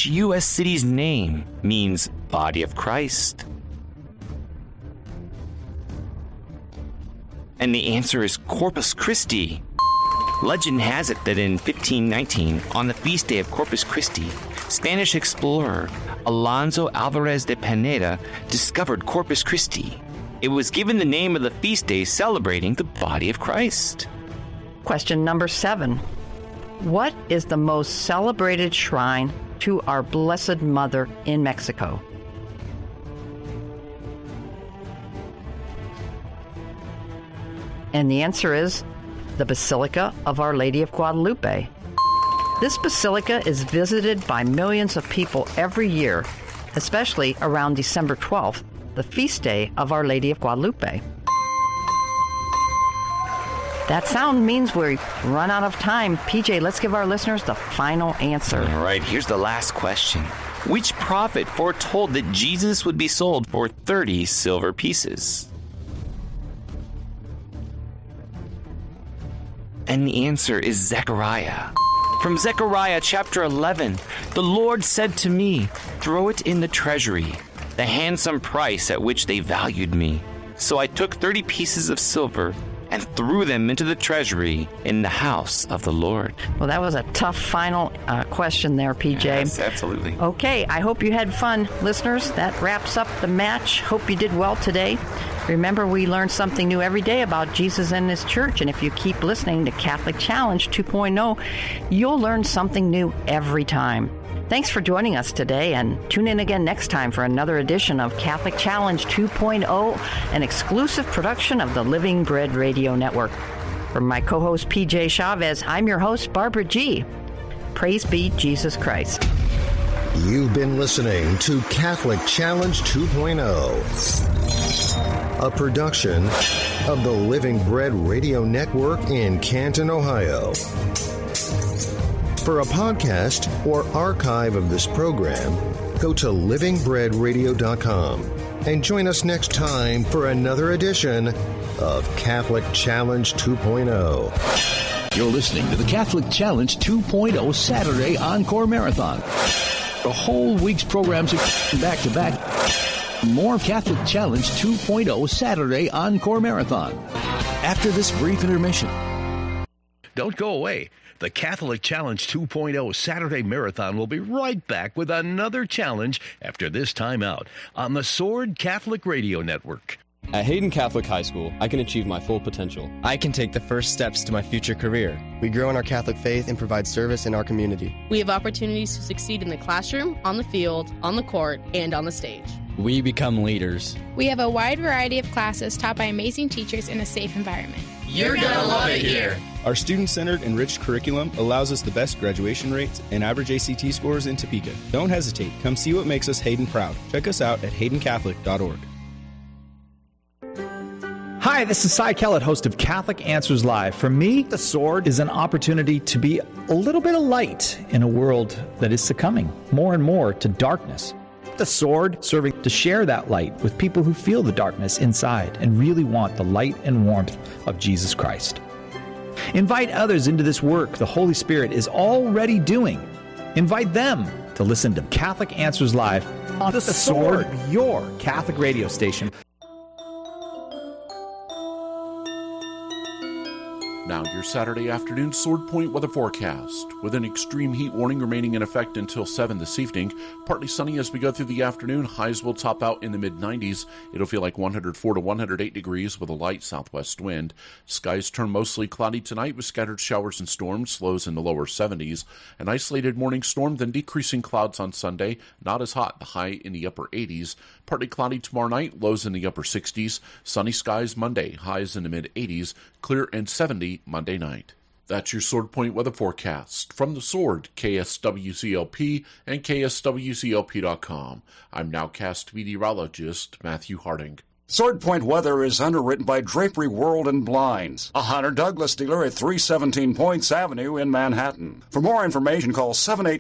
which U.S. city's name means Body of Christ? And the answer is Corpus Christi. Legend has it that in 1519, on the feast day of Corpus Christi, Spanish explorer Alonso Alvarez de Pineda discovered Corpus Christi. It was given the name of the feast day celebrating the body of Christ. Question number 7. What is the most celebrated shrine to our Blessed Mother in Mexico? And the answer is the Basilica of Our Lady of Guadalupe. This basilica is visited by millions of people every year, especially around December 12th, the feast day of Our Lady of Guadalupe. That sound means we've run out of time. PJ, let's give our listeners the final answer. All right, here's the last question. Which prophet foretold that Jesus would be sold for 30 silver pieces? And the answer is Zechariah. From Zechariah chapter 11, the Lord said to me, "Throw it in the treasury, the handsome price at which they valued me." So I took 30 pieces of silver and threw them into the treasury in the house of the Lord. Well, that was a tough final question there, PJ. Yes, absolutely. Okay, I hope you had fun, listeners. That wraps up the match. Hope you did well today. Remember, we learn something new every day about Jesus and His church, and if you keep listening to Catholic Challenge 2.0, you'll learn something new every time. Thanks for joining us today, and tune in again next time for another edition of Catholic Challenge 2.0, an exclusive production of the Living Bread Radio Network. From my co-host PJ Chavez, I'm your host, Barbara G. Praise be Jesus Christ. You've been listening to Catholic Challenge 2.0, a production of the Living Bread Radio Network in Canton, Ohio. For a podcast or archive of this program, go to livingbreadradio.com and join us next time for another edition of Catholic Challenge 2.0. You're listening to the Catholic Challenge 2.0 Saturday Encore Marathon. The whole week's programs are back-to-back. More Catholic Challenge 2.0 Saturday Encore Marathon after this brief intermission. Don't go away. The Catholic Challenge 2.0 Saturday Marathon will be right back with another challenge after this time out on the Sword Catholic Radio Network. At Hayden Catholic High School, I can achieve my full potential. I can take the first steps to my future career. We grow in our Catholic faith and provide service in our community. We have opportunities to succeed in the classroom, on the field, on the court, and on the stage. We become leaders. We have a wide variety of classes taught by amazing teachers in a safe environment. You're gonna love it here. Our student-centered, enriched curriculum allows us the best graduation rates and average ACT scores in Topeka. Don't hesitate. Come see what makes us Hayden proud. Check us out at haydencatholic.org. Hi, this is Cy Kellett, host of Catholic Answers Live. For me, the sword is an opportunity to be a little bit of light in a world that is succumbing more and more to darkness. The sword serving to share that light with people who feel the darkness inside and really want the light and warmth of Jesus Christ. Invite others into this work the Holy Spirit is already doing. Invite them to listen to Catholic Answers Live on The Sword, your Catholic radio station. Now your Saturday afternoon Sword Point weather forecast. With an extreme heat warning remaining in effect until 7 this evening. Partly sunny as we go through the afternoon. Highs will top out in the mid-90s. It'll feel like 104 to 108 degrees with a light southwest wind. Skies turn mostly cloudy tonight with scattered showers and storms. Lows in the lower 70s. An isolated morning storm, then decreasing clouds on Sunday. Not as hot. The high in the upper 80s. Partly cloudy tomorrow night. Lows in the upper 60s. Sunny skies Monday. Highs in the mid-80s. Clear and 70 Monday night. That's your Sword Point weather forecast. From the Sword, KSWCLP and KSWCLP.com. I'm nowcast meteorologist Matthew Harding. Sword Point weather is underwritten by Drapery World and Blinds, a Hunter Douglas dealer at 317 Points Avenue in Manhattan. For more information, call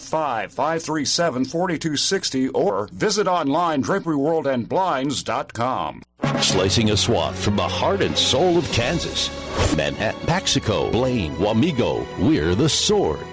785-537-4260 or visit online draperyworldandblinds.com. Slicing a swath from the heart and soul of Kansas. Manhattan, Paxico, Blaine, Wamego, we're the Sword.